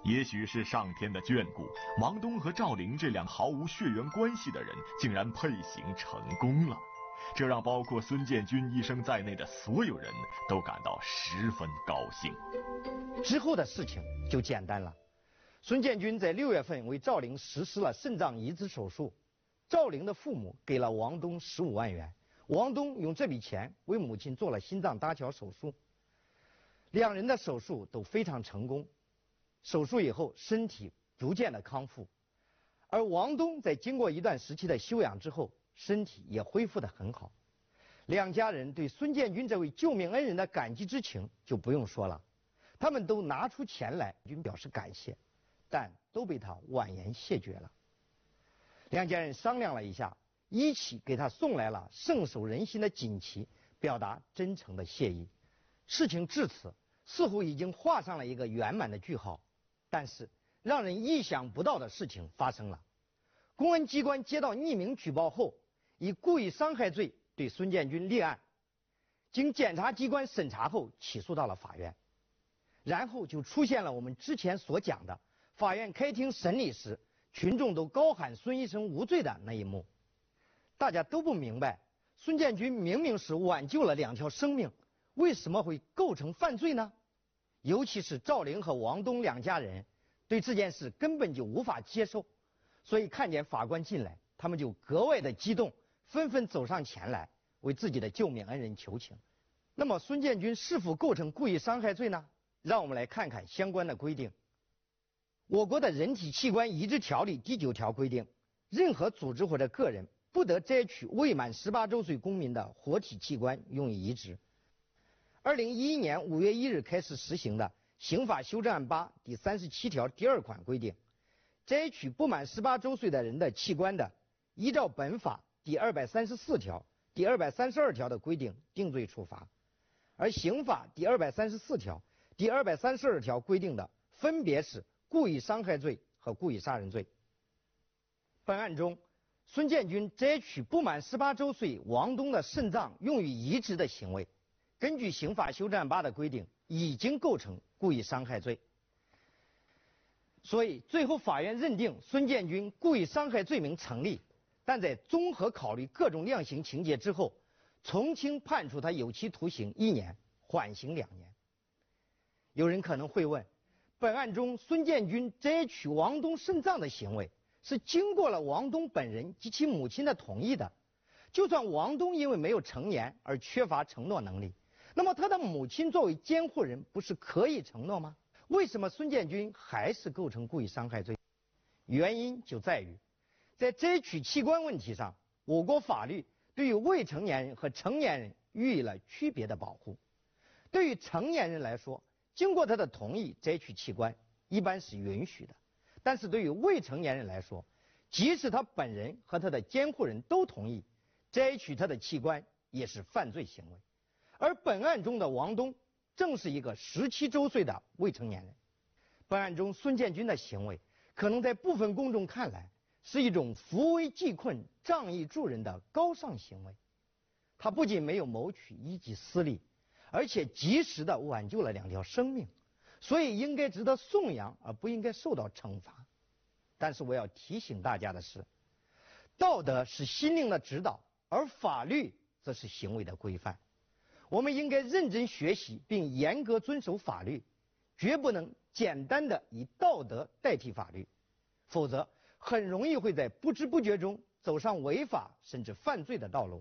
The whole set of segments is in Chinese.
也许是上天的眷顾，王东和赵灵这两毫无血缘关系的人竟然配型成功了，这让包括孙建军医生在内的所有人都感到十分高兴。 之后的事情就简单了，孙建军在6月份为赵灵实施了肾脏移植手术，赵灵的父母给了王东15万元，王东用这笔钱为母亲做了心脏搭桥手术，两人的手术都非常成功。手术以后，身体逐渐的康复，而王东在经过一段时期的休养之后，身体也恢复得很好。两家人对孙建军这位救命恩人的感激之情就不用说了，他们都拿出钱来表示感谢，但都被他婉言谢绝了。两家人商量了一下，一起给他送来了圣手人心的锦旗，表达真诚的谢意。事情至此似乎已经画上了一个圆满的句号。但是让人意想不到的事情发生了，公安机关接到匿名举报后，以故意伤害罪对孙建军立案，经检察机关审查后起诉到了法院，然后就出现了我们之前所讲的法院开庭审理时群众都高喊孙医生无罪的那一幕。大家都不明白，孙建军明明是挽救了2条生命，为什么会构成犯罪呢？尤其是赵灵和王东两家人对这件事根本就无法接受，所以看见法官进来，他们就格外的激动，纷纷走上前来为自己的救命恩人求情。那么孙建军是否构成故意伤害罪呢？让我们来看看相关的规定。我国的人体器官移植条例第9条规定，任何组织或者个人不得摘取未满18周岁公民的活体器官用于移植。2011年5月1日开始实行的刑法修正案8第37条第2款规定，摘取不满18周岁的人的器官的，依照本法第234条、第232条的规定定罪处罚，而刑法第234条、第232条规定的分别是故意伤害罪和故意杀人罪。本案中，孙建军摘取不满18周岁王东的肾脏用于移植的行为，根据刑法修正案8的规定，已经构成故意伤害罪。所以最后法院认定孙建军故意伤害罪名成立，但在综合考虑各种量刑情节之后，从轻判处他有期徒刑1年，缓刑2年。有人可能会问，本案中孙建军摘取王东肾脏的行为是经过了王东本人及其母亲的同意的，就算王东因为没有成年而缺乏承诺能力，那么他的母亲作为监护人不是可以承诺吗？为什么孙建军还是构成故意伤害罪？原因就在于，在摘取器官问题上，我国法律对于未成年人和成年人予以了区别的保护。对于成年人来说，经过他的同意摘取器官一般是允许的，但是对于未成年人来说，即使他本人和他的监护人都同意，摘取他的器官也是犯罪行为。而本案中的王东正是一个17周岁的未成年人。本案中孙建军的行为可能在部分公众看来是一种扶危济困、仗义助人的高尚行为，他不仅没有谋取一己私利，而且及时地挽救了2条生命，所以应该值得颂扬，而不应该受到惩罚。但是我要提醒大家的是，道德是心灵的指导，而法律则是行为的规范。我们应该认真学习并严格遵守法律，绝不能简单的以道德代替法律，否则很容易会在不知不觉中走上违法甚至犯罪的道路。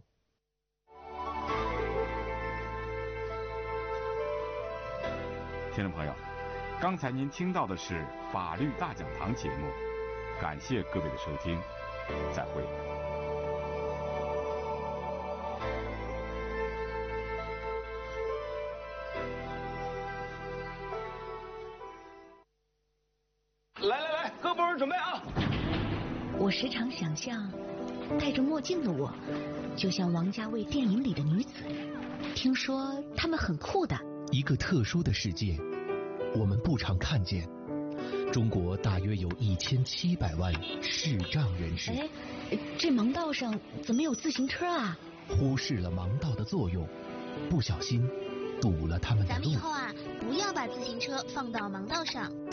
听众朋友，刚才您听到的是法律大讲堂节目，感谢各位的收听，再会。 来，各部门准备啊！ 我时常想象，戴着墨镜的我，就像王家卫电影里的女子。听说她们很酷的。 一个特殊的世界，我们不常看见。中国大约有1700万视障人士。 哎，这盲道上怎么有自行车啊？ 忽视了盲道的作用，不小心堵了他们的路。 咱们以后啊，不要把自行车放到盲道上。